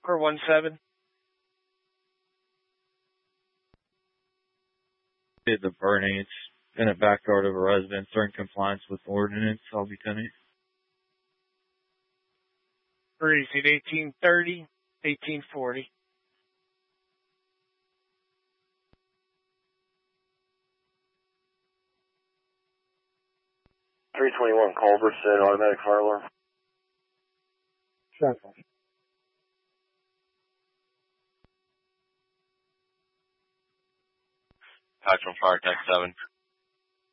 417. Did the burning. It's in a backyard of a residence. They're in compliance with ordinance. I'll be tenant. Receipt 1830, 1840. 321 Culbertson, automatic fire alarm. Check. Actual fire tech 7.